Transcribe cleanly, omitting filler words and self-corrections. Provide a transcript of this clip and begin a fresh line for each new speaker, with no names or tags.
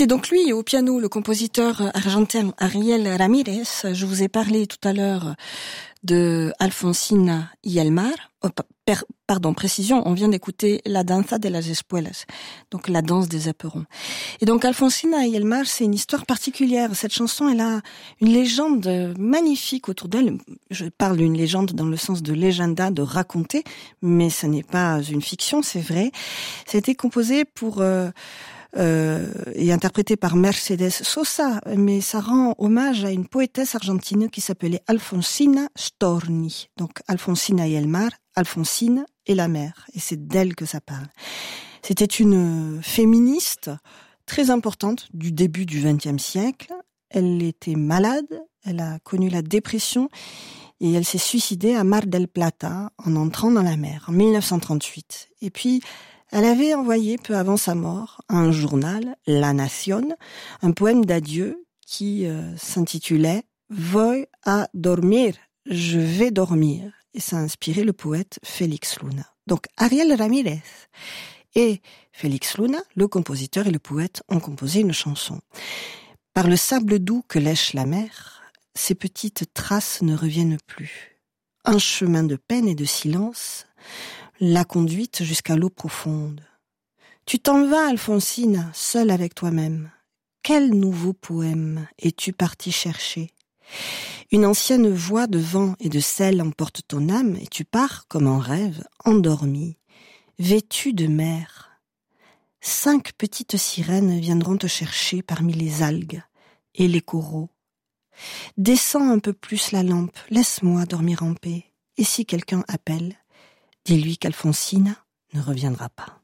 C'était donc lui, au piano, le compositeur argentin Ariel Ramírez. Je vous ai parlé tout à l'heure de Alfonsina y el mar. Précision, on vient d'écouter La danza de las espuelas, donc la danse des éperons. Et donc Alfonsina y el mar, c'est une histoire particulière. Cette chanson, elle a une légende magnifique autour d'elle. Je parle d'une légende dans le sens de légenda, de raconter, mais ce n'est pas une fiction, c'est vrai. Ça a été composé pour... et interprété par Mercedes Sosa, mais ça rend hommage à une poétesse argentine qui s'appelait Alfonsina Storni. Donc Alfonsina y el mar, Alfonsine et la mer, et c'est d'elle que ça parle. C'était une féministe très importante du début du XXe siècle. Elle était malade, elle a connu la dépression et elle s'est suicidée à Mar del Plata en entrant dans la mer en 1938. Et puis elle avait envoyé peu avant sa mort à un journal, La Nación, un poème d'adieu qui s'intitulait « Voy a dormir », je vais dormir. Et ça a inspiré le poète Félix Luna. Donc Ariel Ramírez et Félix Luna, le compositeur et le poète, ont composé une chanson. Par le sable doux que lèche la mer, ces petites traces ne reviennent plus. Un chemin de peine et de silence, la conduite jusqu'à l'eau profonde. Tu t'en vas, Alfonsine, seule avec toi-même. Quel nouveau poème es-tu parti chercher ? Une ancienne voix de vent et de sel emporte ton âme et tu pars, comme en rêve, endormi, vêtu de mer. 5 petites sirènes viendront te chercher parmi les algues et les coraux. Descends un peu plus la lampe, laisse-moi dormir en paix. Et si quelqu'un appelle, dis-lui qu'Alfonsina ne reviendra pas.